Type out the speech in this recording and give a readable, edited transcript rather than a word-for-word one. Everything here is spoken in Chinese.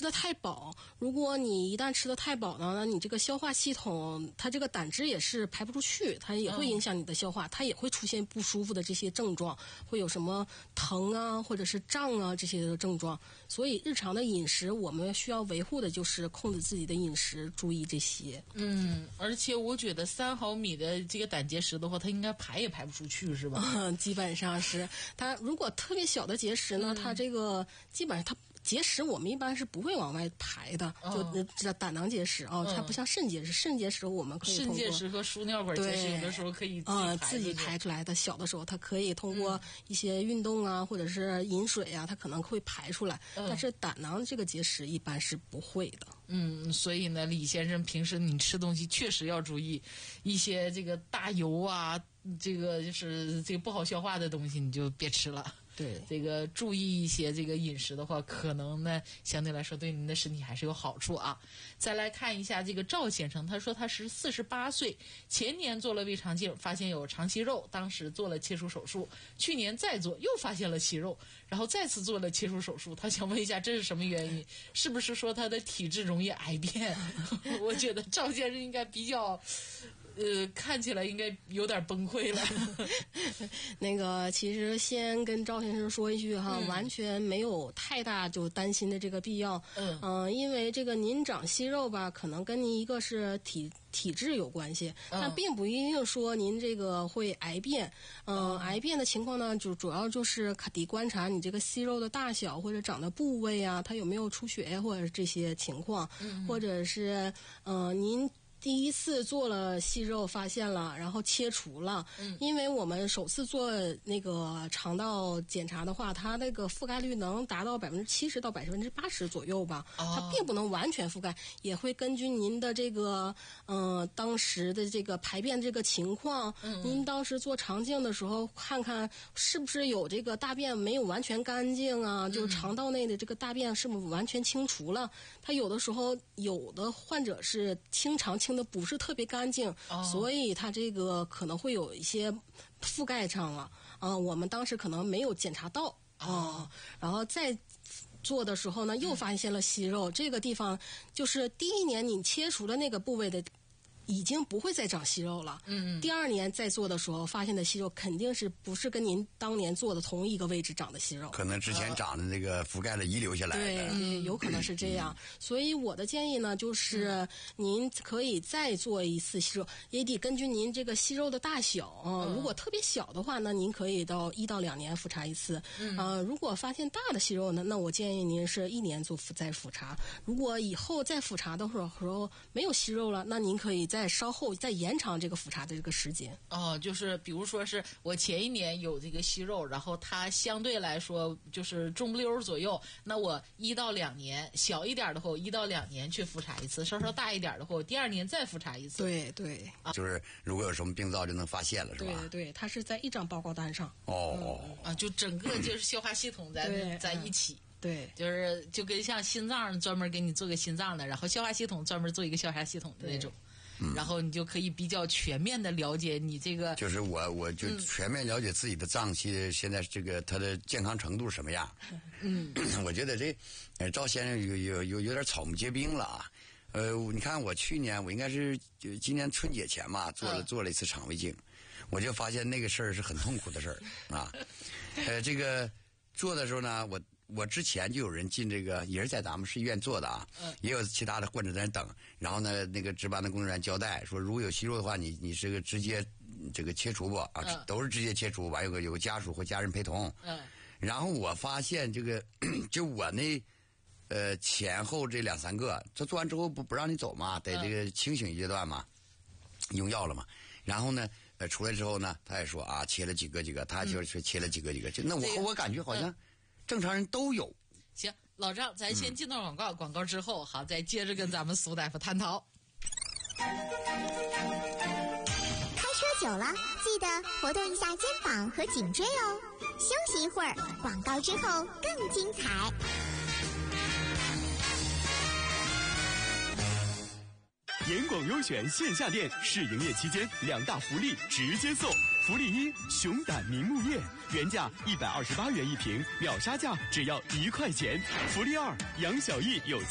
吃的太饱。如果你一旦吃的太饱呢，那你这个消化系统，它这个胆汁也是排不出去，它也会影响你的消化，它也会出现不舒服的这些症状，会有什么疼啊，或者是胀啊这些的症状。所以日常的饮食，我们需要维护的就是控制自己的饮食，注意这些。 而且我觉得3毫米的这个胆结石的话，它应该排也排不出去，是吧？ 基本上是。它如果特别小的结石呢，它这个基本上它结石我们一般是不会往外排的，就胆囊结石啊，它不像肾结石，肾结石我们可以通过肾结石和输尿管结石有的时候可以自己排出来的，小的时候它可以通过一些运动啊，或者是饮水啊，它可能会排出来，但是胆囊这个结石一般是不会的。 所以呢，李先生平时你吃东西确实要注意一些这个大油啊，这个就是这个不好消化的东西你就别吃了。 对， 这个注意一些这个饮食的话，可能呢相对来说对您的身体还是有好处啊。再来看一下这个赵先生，他说他是48岁，前年做了胃肠镜，发现有肠息肉，当时做了切除手术，去年再做又发现了息肉，然后再次做了切除手术。他想问一下这是什么原因？是不是说他的体质容易癌变？我觉得赵先生应该比较看起来应该有点崩溃了。 那个其实先跟赵先生说一句哈，完全没有太大就担心的这个必要。因为这个您长息肉吧，可能跟您一个是体质有关系，但并不一定说您这个会癌变。癌变的情况呢，就主要就是得观察你这个息肉的大小或者长的部位啊，它有没有出血呀，或者是这些情况，或者是您第一次做了息肉发现了，然后切除了。因为我们首次做那个肠道检查的话，它那个覆盖率能达到70%到80%左右吧，它并不能完全覆盖，也会根据您的这个当时的这个排便这个情况，您当时做肠镜的时候看看是不是有这个大便没有完全干净啊，就是肠道内的这个大便是不是完全清除了。它有的时候有的患者是清肠清的不是特别干净，所以它这个可能会有一些覆盖上了我们当时可能没有检查到然后再做的时候呢，又发现了息肉，这个地方就是第一年你切除的那个部位的已经不会再长息肉了。第二年再做的时候发现的息肉肯定是不是跟您当年做的同一个位置长的息肉， 可能之前长的那个覆盖了遗留下来的。 对，有可能是这样。所以我的建议呢，就是您可以再做一次息肉，也得根据您这个息肉的大小如果特别小的话呢，您可以到1到2年复查一次。如果发现大的息肉呢，那我建议您是1年再复查。如果以后再复查的时候没有息肉了，那您可以再稍后再延长这个复查的这个时间。 就是比如说是我前一年有这个息肉，然后它相对来说就是中不溜左右，那我1到2年，小一点的话我1到2年去复查一次，稍稍大一点的话我第2年再复查一次。 对就是如果有什么病灶就能发现了，是吧？ 对，它是在一张报告单上。 就整个就是消化系统在一起。 对， 就跟像心脏专门给你做个心脏的，然后消化系统专门做一个消化系统的那种。然后你就可以比较全面的了解你这个， 就是我就全面了解自己的脏器现在这个它的健康程度是什么样。我觉得这赵先生有点草木皆兵了啊。你看我去年我应该是就今年春节前嘛做了一次肠胃镜，我就发现那个事儿是很痛苦的事儿啊。这个做的时候呢，我之前就有人进这个，也是在咱们市医院做的啊，也有其他的患者在那等。然后呢，那个值班的工作人员交代说，如果有息肉的话，你是个直接这个切除不都是直接切除，完有个家属或家人陪同。然后我发现这个，就我那前后这2、3个，他做完之后不让你走嘛，得这个清醒阶段嘛，用药了嘛。然后呢，出来之后呢，他也说切了几个，他就是切了几个，就那我感觉好像。正常人都有。 行，老张，咱先进段广告，广告之后好，再接着跟咱们苏大夫探讨。 开车久了，记得活动一下肩膀和颈椎哦。休息一会儿，广告之后更精彩。 严广优选线下店试营业期间2大福利直接送。福利1，熊胆明目液，原价128元一瓶，秒杀价只要1块钱。福利2，杨小艺有